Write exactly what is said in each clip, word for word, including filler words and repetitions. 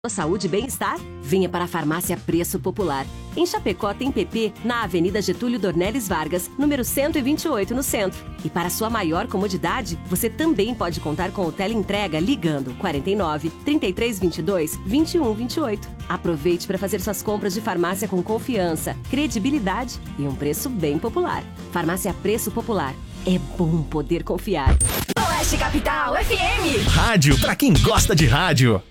Saúde e bem-estar? Venha para a Farmácia Preço Popular. Em Chapecó tem P P na Avenida Getúlio Dornelles Vargas, número cento e vinte e oito, no centro. E para sua maior comodidade, você também pode contar com o teleentrega ligando quarenta e nove, trinta e três vinte e dois, vinte e um vinte e oito. Aproveite para fazer suas compras de farmácia com confiança, credibilidade e um preço bem popular. Farmácia Preço Popular. É bom poder confiar. Oeste Capital F M. Rádio pra quem gosta de rádio.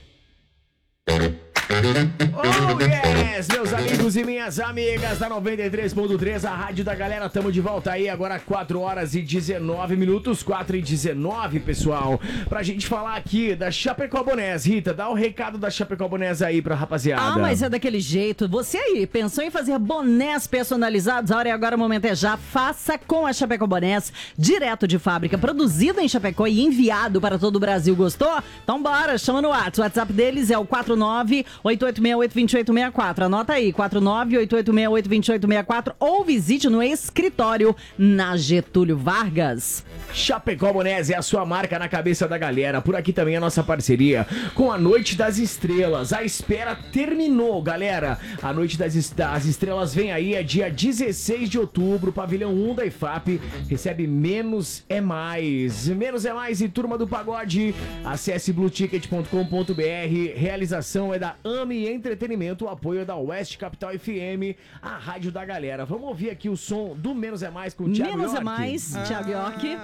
Oh yes, meus amigos e minhas amigas da noventa e três ponto três, a rádio da galera, tamo de volta aí agora quatro horas e dezenove minutos, quatro e dezenove, pessoal, pra gente falar aqui da Chapecó Bonés. Rita, dá o recado da Chapecó Bonés aí pra rapaziada. Ah, mas é daquele jeito. Você aí, pensou em fazer bonés personalizados? A hora é agora, o momento é já. Faça com a Chapecó Bonés, direto de fábrica, produzido em Chapecó e enviado para todo o Brasil. Gostou? Então bora, chama no WhatsApp. O WhatsApp deles é o quatro nove oito oito seis oito dois oito seis quatro. Anota aí, quatro nove oito oito seis oito dois oito seis quatro, ou visite no escritório na Getúlio Vargas. Chapecó Bonés é a sua marca na cabeça da galera. Por aqui também a nossa parceria com a Noite das Estrelas. A espera terminou, galera. A Noite das, Est- das Estrelas vem aí, é dia dezesseis de outubro, pavilhão um da I F A P. Recebe Menos é Mais. Menos é Mais e Turma do Pagode. Acesse blue ticket ponto com ponto b r. Realização é da Ame Entretenimento, o apoio é da Oeste Capital F M, a rádio da galera. Vamos ouvir aqui o som do Menos é Mais com o Thiago Menos York. é Mais, Thiago York.